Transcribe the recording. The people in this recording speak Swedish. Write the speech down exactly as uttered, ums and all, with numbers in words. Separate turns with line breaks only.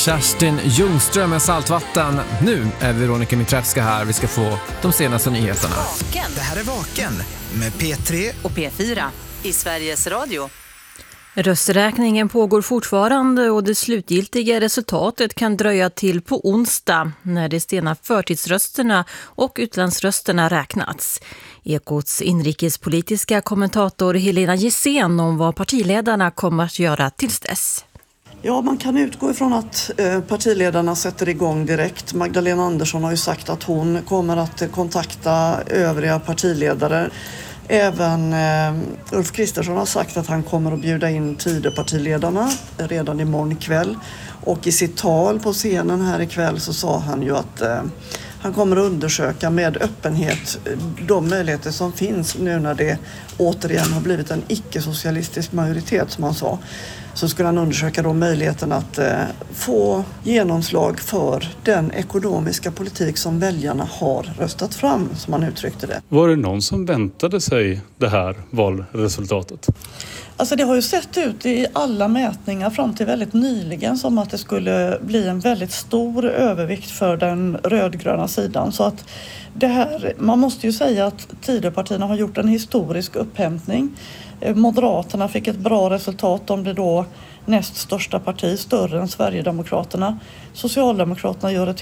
Kerstin Ljungström med Saltvatten. Nu är Veronica Mitrevska här. Vi ska få de senaste nyheterna.
Vaken.
Det här är Vaken med P tre
Och P fyra i Sveriges Radio.
Rösträkningen pågår fortfarande och det slutgiltiga resultatet kan dröja till på onsdag när de sena förtidsrösterna och utlandsrösterna räknats. Ekots inrikespolitiska kommentator Helena Gissén om vad partiledarna kommer att göra tills dess.
Ja, man kan utgå ifrån att partiledarna sätter igång direkt. Magdalena Andersson har ju sagt att hon kommer att kontakta övriga partiledare. Även eh, Ulf Kristersson har sagt att han kommer att bjuda in Tidöpartiledarna redan imorgon kväll. Och i sitt tal på scenen här ikväll så sa han ju att eh, han kommer att undersöka med öppenhet de möjligheter som finns nu när det återigen har blivit en icke-socialistisk majoritet, som han sa. Så skulle han undersöka då möjligheten att eh, få genomslag för den ekonomiska politik som väljarna har röstat fram, som han uttryckte det.
Var det någon som väntade sig det här valresultatet?
Alltså det har ju sett ut i alla mätningar fram till väldigt nyligen som att det skulle bli en väldigt stor övervikt för den rödgröna sidan. Så att det här, man måste ju säga att Tidöpartierna har gjort en historisk upphämtning. Moderaterna fick ett bra resultat om det då näst största parti, större än Sverigedemokraterna. Socialdemokraterna gör ett